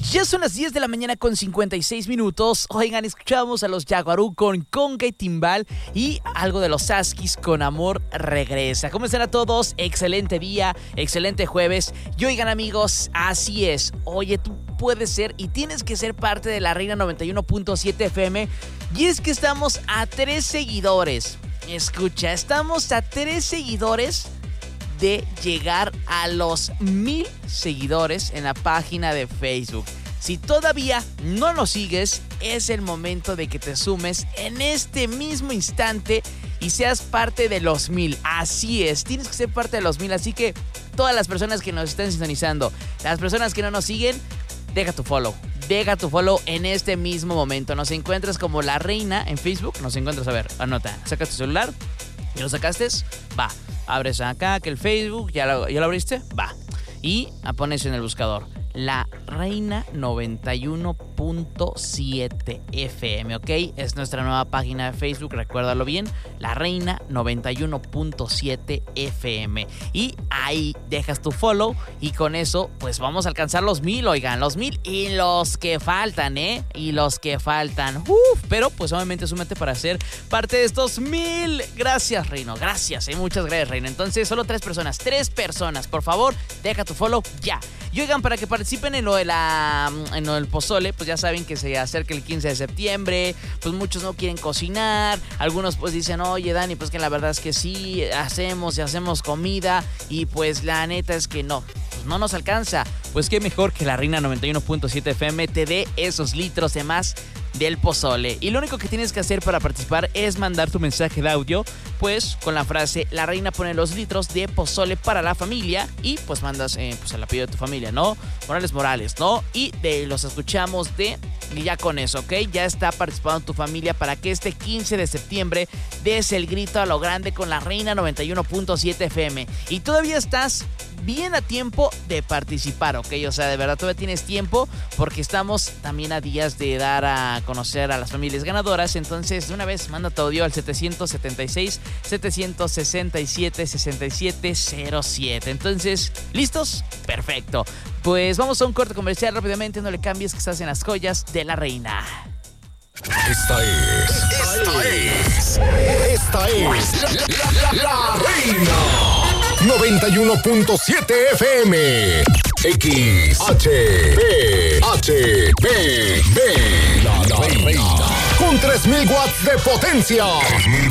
Ya son las 10 de la mañana con 56 minutos. Oigan, escuchamos a los Jaguarú con Conga y Timbal y algo de los Huskies con Amor Regresa. ¿Cómo están a todos? Excelente día, excelente jueves. Y oigan, amigos, así es. Oye, tú puedes ser y tienes que ser parte de la Reina 91.7 FM. Y es que estamos a 3 seguidores. Escucha, estamos a 3 seguidores de llegar a los 1000 seguidores en la página de Facebook. Si todavía no nos sigues, es el momento de que te sumes en este mismo instante y seas parte de los 1000. Así es, tienes que ser parte de los 1000. Así que todas las personas que nos estén sintonizando, las personas que no nos siguen, deja tu follow en este mismo momento. Nos encuentras como La Reina en Facebook. Nos encuentras, a ver, anota, saca tu celular. ¿Ya lo sacaste? Va. Abres acá que el Facebook, ¿ya lo abriste? Va. Y pones en el buscador La Reina 91.7 FM, ¿ok? Es nuestra nueva página de Facebook, recuérdalo bien, La Reina 91.7 FM. Y ahí dejas tu follow y con eso, pues vamos a alcanzar los 1000, oigan, los 1000 y los que faltan, Y los que faltan. Pero pues obviamente súmate para ser parte de estos 1000. Gracias, Reino, gracias, muchas gracias, Reino. Entonces, solo 3 personas, por favor, deja tu follow ya. Y oigan, para que participen en lo del pozole, pues ya saben que se acerca el 15 de septiembre, pues muchos no quieren cocinar, algunos pues dicen, oye Dani, pues que la verdad es que sí, hacemos comida y pues la neta es que no, pues no nos alcanza. Pues qué mejor que la Reina 91.7 FM te dé esos litros de más del pozole. Y lo único que tienes que hacer para participar es mandar tu mensaje de audio, pues con la frase La Reina pone los litros de pozole para la familia y pues mandas pues el apellido de tu familia, ¿no? Morales, ¿no? Y los escuchamos y ya con eso, ¿ok? Ya está participando tu familia para que este 15 de septiembre des el grito a lo grande con la Reina 91.7 FM. Y todavía estás bien a tiempo de participar, ¿ok? O sea, de verdad todavía tienes tiempo porque estamos también a días de dar a conocer a las familias ganadoras. Entonces, de una vez, manda tu audio al 776-767-6707. Entonces, ¿listos? Perfecto. Pues vamos a un corte comercial rápidamente, no le cambies que estás en las joyas de la Reina. Esta es la Reina 91.7 FM XHPHBB La Reina con 3000 watts de potencia.